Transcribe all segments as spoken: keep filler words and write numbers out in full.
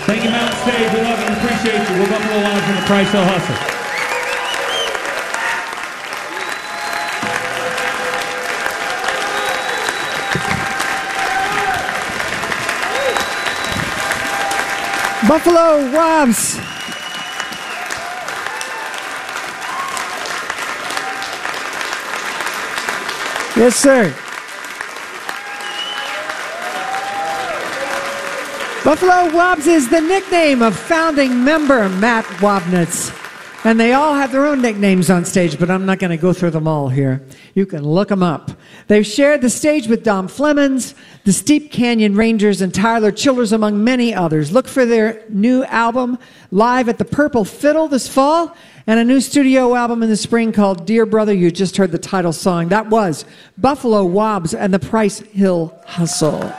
Thank you, Mountain Stage. We love and appreciate you. We're Buffalo Wild from the Price Hill Hustle. Buffalo Wobbs. Yes, sir. Buffalo Wobbs is the nickname of founding member Matt Wobnitz. And they all have their own nicknames on stage, but I'm not going to go through them all here. You can look them up. They've shared the stage with Dom Flemons, the Steep Canyon Rangers, and Tyler Childers, among many others. Look for their new album, Live at the Purple Fiddle, this fall, and a new studio album in the spring called Dear Brother. You just heard the title song. That was Buffalo Wobbs and the Price Hill Hustle.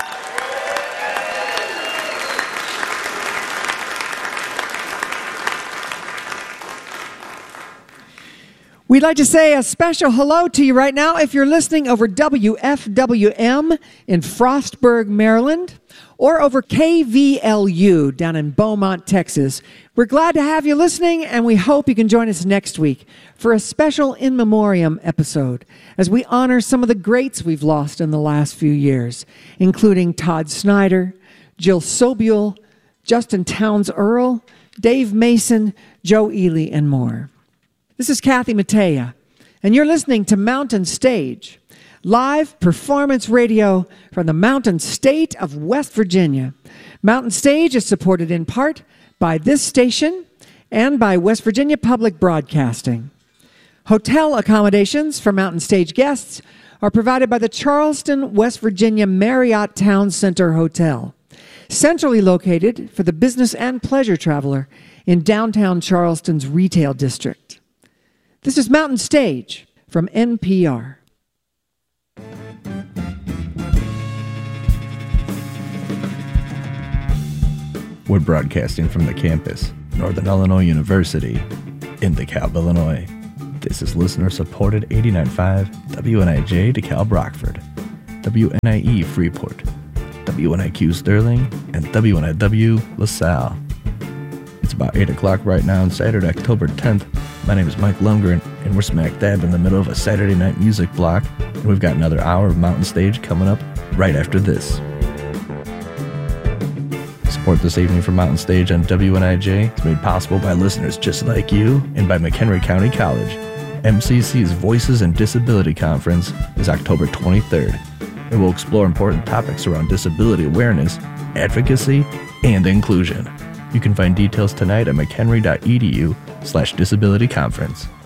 We'd like to say a special hello to you right now if you're listening over W F W M in Frostburg, Maryland, or over K V L U down in Beaumont, Texas. We're glad to have you listening, and we hope you can join us next week for a special In Memoriam episode as we honor some of the greats we've lost in the last few years, including Todd Snyder, Jill Sobule, Justin Towns Earl, Dave Mason, Joe Ely, and more. This is Kathy Mattea, and you're listening to Mountain Stage, live performance radio from the Mountain State of West Virginia. Mountain Stage is supported in part by this station and by West Virginia Public Broadcasting. Hotel accommodations for Mountain Stage guests are provided by the Charleston, West Virginia Marriott Town Center Hotel, centrally located for the business and pleasure traveler in downtown Charleston's retail district. This is Mountain Stage from N P R. We're broadcasting from the campus, Northern Illinois University, in DeKalb, Illinois. This is listener-supported eighty-nine point five W N I J DeKalb Rockford, W N I E Freeport, W N I Q Sterling, and W N I W LaSalle. It's about eight o'clock right now on Saturday, October tenth. My name is Mike Lundgren, and we're smack dab in the middle of a Saturday night music block, and we've got another hour of Mountain Stage coming up right after this. Support this evening for Mountain Stage on W N I J is made possible by listeners just like you and by McHenry County College. M C C's Voices and Disability Conference is October twenty-third. It will explore important topics around disability awareness, advocacy, and inclusion. You can find details tonight at mchenry.edu slash disability conference.